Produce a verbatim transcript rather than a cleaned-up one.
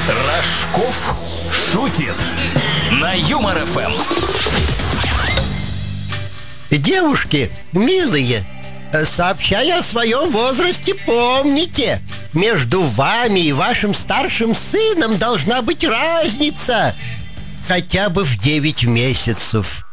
Рожков шутит на Юмор эф эм. Девушки, милые, сообщая о своем возрасте, помните, между вами и вашим старшим сыном должна быть разница хотя бы в девять месяцев.